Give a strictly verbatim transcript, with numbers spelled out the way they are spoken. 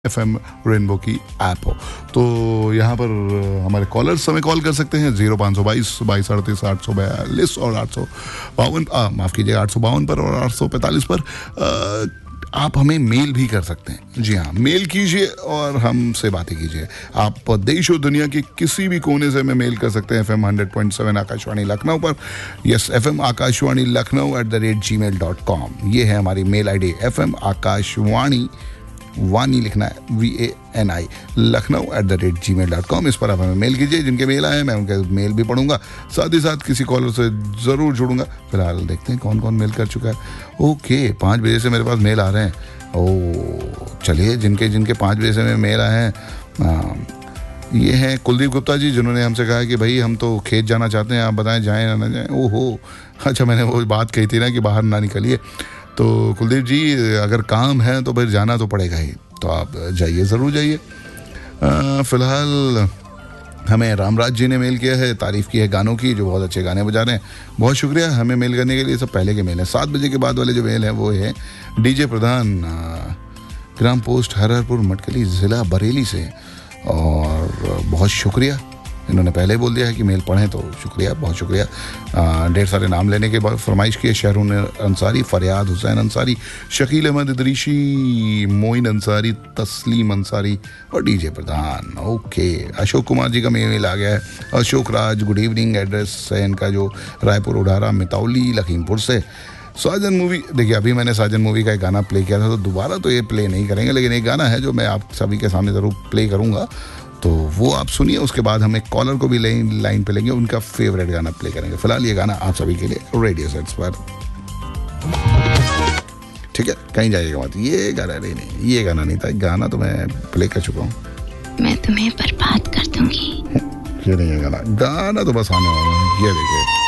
F M rainbow की app हो। तो यहाँ पर हमारे कॉलर्स हमें कॉल कर सकते हैं जीरो पाँच सौ बाईस बाईस अड़तीस आठ सौ बयालीस और आठ सौ बावन माफ़ कीजिए आठ सौ बावन पर और आठ सौ पैंतालीस पर। आ, आप हमें मेल भी कर सकते हैं। जी हाँ, मेल कीजिए और हमसे बातें कीजिए। आप देश और दुनिया के किसी भी कोने से हमें मेल कर सकते हैं F am hundred point seven Akashvani Lucknow पर। Yes, F M Akashvani Lucknow at the rate ji mail dot com, ये है हमारी mail I D. F M Akashvani वानी लिखना है, V A N I, Lucknow at the rate ji mail dot com. इस पर आप हमें मेल कीजिए। जिनके मेल आए मैं उनके मेल भी पढ़ूंगा, साथ ही साथ किसी कॉलर से ज़रूर जुड़ूंगा। फिलहाल देखते हैं कौन कौन मेल कर चुका है। ओके, पाँच बजे से मेरे पास मेल आ रहे हैं। ओ चलिए, जिनके जिनके पाँच बजे से मेल आए हैं, ये हैं कुलदीप गुप्ता जी, जिन्होंने हमसे कहा कि भाई हम तो खेत जाना चाहते हैं, आप बताएं जाएँ या ना जाएँ। ओहो, अच्छा, मैंने वो बात कही थी ना कि बाहर ना निकलिए। तो कुलदीप जी, अगर काम है तो फिर जाना तो पड़ेगा ही, तो आप जाइए, ज़रूर जाइए। फ़िलहाल हमें रामराज जी ने मेल किया है, तारीफ़ की है गानों की, जो बहुत अच्छे गाने बजा रहे हैं। बहुत शुक्रिया हमें मेल करने के लिए। सब पहले के मेल हैं। सात बजे के बाद वाले जो मेल हैं वो है डीजे प्रधान, ग्राम पोस्ट हरहरपुर मटकली, ज़िला बरेली से। और बहुत शुक्रिया, इन्होंने पहले बोल दिया है कि मेल पढ़ें, तो शुक्रिया, बहुत शुक्रिया। ढेर सारे नाम लेने के बाद फरमाइश की है। शहरून अंसारी, फरियाद हुसैन अंसारी, शकील अहमद इदरीशी, मोइन अंसारी, तस्लीम अंसारी और डीजे प्रधान। ओके, अशोक कुमार जी का मेल आ गया है। Ashok Raj, good evening. Address है इनका जो रायपुर उड़ारा मिताउली लखीमपुर से। साजन मूवी, देखिए अभी मैंने साजन मूवी का एक गाना प्ले किया था, तो दोबारा तो ये प्ले नहीं करेंगे, लेकिन एक गाना है जो मैं आप सभी के सामने ज़रूर प्ले करूँगा, तो वो आप सुनिए। उसके बाद हम एक कॉलर को भी लाइन लाइन पे लेंगे, उनका फेवरेट गाना प्ले करेंगे। फिलहाल ये गाना आप सभी के लिए रेडियो सेट्स पर, ठीक है? कहीं जाइएगा मत। ये गाना नहीं नहीं ये गाना नहीं था, गाना तो मैं प्ले कर चुका हूँ। मैं तुम्हें बर्बाद कर दूंगी। ये नहीं है गाना, गाना तो बस आने वाला है। ये देखिए,